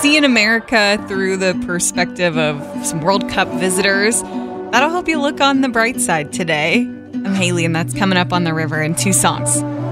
seeing America through the perspective of some World Cup visitors. That'll help you look on the bright side today. I'm Haley, and that's coming up on The River in 2 songs.